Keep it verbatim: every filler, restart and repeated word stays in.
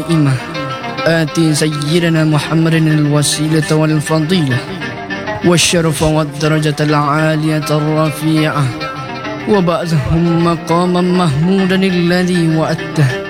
قائمة آتي سيدنا محمد الوسيلة والفضيلة والشرف والدرجة العالية الرفيعة وبعثهم مقاما محمودا الذي وعدته